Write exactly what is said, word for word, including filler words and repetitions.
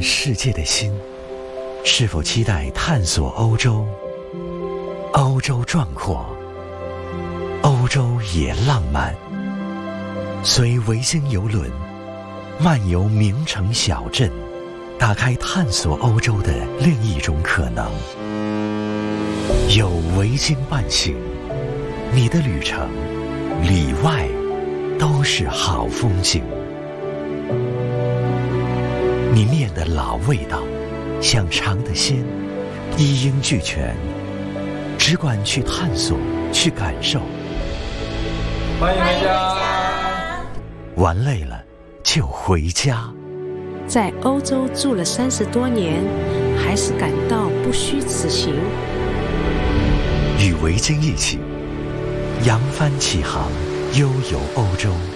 世界的心，是否期待探索欧洲？欧洲壮阔，欧洲也浪漫。随维京邮轮漫游名城小镇，打开探索欧洲的另一种可能。有维京伴行，你的旅程里外都是好风景。你念的老味道，想尝的鲜，一应俱全，只管去探索，去感受。 欢迎回家。 玩累了就回家。 在欧洲住了三十多年，还是感到不虚此行。 与维京一起扬帆起航，悠游欧洲。